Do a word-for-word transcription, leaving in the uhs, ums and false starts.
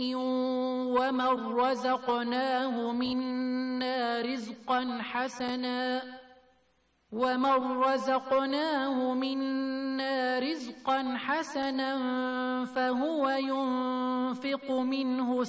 ومن رزقناه منا رزقا حسنا ومن رزقناه منا رزقا حسنا فهو ينفق منه